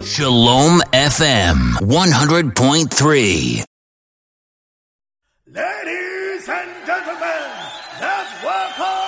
Shalom FM 100.3. Ladies and gentlemen, let's welcome